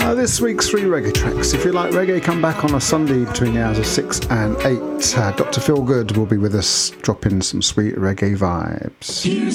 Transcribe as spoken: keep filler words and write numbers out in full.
Uh, this week's three reggae tracks. If you like reggae, come back on a Sunday between the hours of six and eight. Uh, Doctor Feelgood will be with us, dropping some sweet reggae vibes.